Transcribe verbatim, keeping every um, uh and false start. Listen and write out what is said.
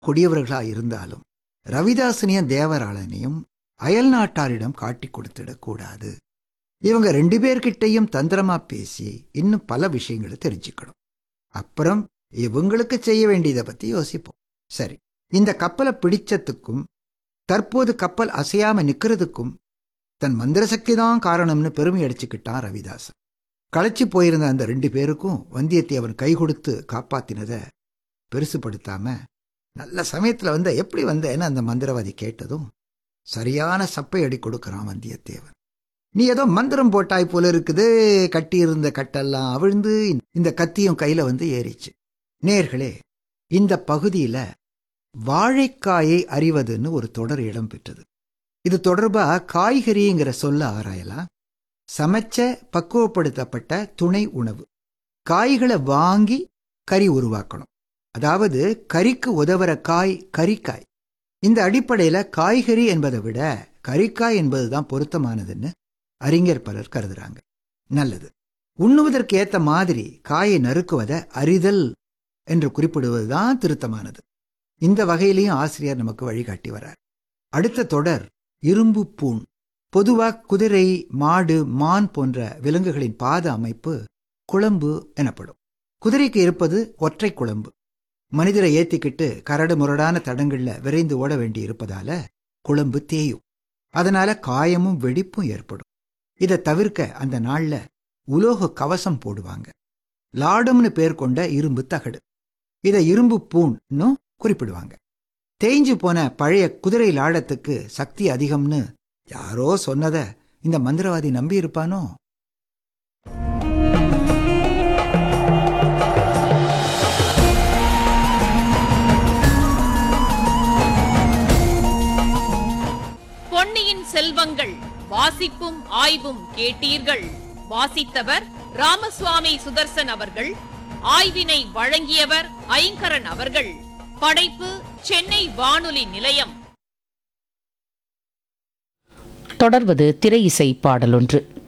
கொடியவர்களா இருந்தாலும் ரவிதாசனையும் தேவராளனையும் அயல் நாட்டாரிடம் காட்டி கொடுத்துடக் கூடாது. இவங்க ரெண்டு பேர்கிட்டையும் தந்திரமா பேசி இன்னும் பல விஷயங்களை தெரிஞ்சுக்கணும். அப்புறம் இவங்களுக்கு செய்ய வேண்டியதை பத்தி யோசிப்போம். சரி, இந்த கப்பலை பிடிச்சதுக்கும் தற்போது கப்பல் அசையாம நிக்கிறதுக்கும் தன் மந்திர சக்தி தான் காரணம்னு பெருமை அடிச்சுக்கிட்டான் ரவிதாசன். களைச்சி போயிருந்த அந்த ரெண்டு பேருக்கும் வந்தியத்தேவன் கை கொடுத்து காப்பாத்தினத பெருசுப்படுத்தாம, நல்ல சமயத்துல வந்த எப்படி வந்தேன்னு அந்த மந்திரவாதி கேட்டதும் சரியான சப்பை அடி கொடுக்கறான் வந்தியத்தேவன். நீ ஏதோ மந்திரம் போட்டாய் போல இருக்குது, கட்டியிருந்த கட்டெல்லாம் அவிழ்ந்து இந்த கத்தியும் கையில வந்து ஏறிச்சு. நேர்களே, இந்த பகுதியில வாழைக்காயை அறிவதுன்னு ஒரு தொடர் இடம் பெற்றது. இது தொடர்பா காய்கறிங்கிற சொல்ல ஆராயலாம். சமைச்ச பக்குவப்படுத்தப்பட்ட துணை உணவு. காய்களை வாங்கி கறி உருவாக்கணும். அதாவது கறிக்கு உதவுற காய் கறிக்காய். இந்த அடிப்படையில காய்கறி என்பதை விட கறிக்காய் என்பதுதான் பொருத்தமானதுன்னு அறிஞர் பலர் கருதுறாங்க. நல்லது. உண்ணுவதற்கு ஏத்த மாதிரி காயை நறுக்குவதை அறிதல் என்று குறிப்பிடுவதுதான் திருத்தமானது. இந்த வகையிலையும் ஆசிரியர் நமக்கு வழிகாட்டி வரார். அடுத்த தொடர் இரும்பு பூண். பொதுவா குதிரை, மாடு, மான் போன்ற விலங்குகளின் பாத அமைப்பு குளம்பு எனப்படும். குதிரைக்கு இருப்பது ஒற்றை குளம்பு. மனிதரை ஏத்திக்கிட்டு கரடு முரடான தடங்கள்ல விரைந்து ஓட வேண்டி இருப்பதால குளம்பு தேயும். அதனால காயமும் வெடிப்பும் ஏற்படும். இதை தவிர்க்க அந்த நாள்ல உலோக கவசம் போடுவாங்க. லாடம்னு பேர் கொண்ட இரும்பு தகடு. இதை இரும்பு பூண்னும் குறிப்பிடுவாங்க. தேய்ஞ்சு போன பழைய குதிரை லாடத்துக்கு சக்தி அதிகம்னு யாரோ சொன்னத இந்த மந்திரவாதி நம்பி இருப்பானோ? பொன்னியின் செல்வங்கள் வாசிப்பும் ஆய்வும் கேட்டீர்கள். வாசித்தவர் ராமசுவாமி சுதர்சன் அவர்கள். ஆய்வினை வழங்கியவர் ஐங்கரன் அவர்கள். படைப்பு சென்னை வானொலி நிலையம். தொடர்வது திரை இசை பாடலொன்று.